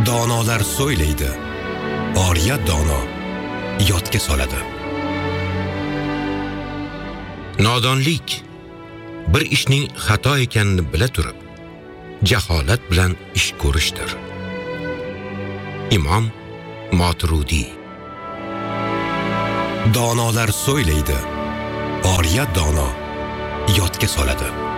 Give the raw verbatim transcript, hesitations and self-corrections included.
Donolar so'ylaydi, oriya dono yodga soladi. Nodonlik bir ishning xato ekanini bila turib, jaholat bilan ish ko'rishdir. Imom Moturudi. Donolar so'ylaydi, oriya dono yodga soladi.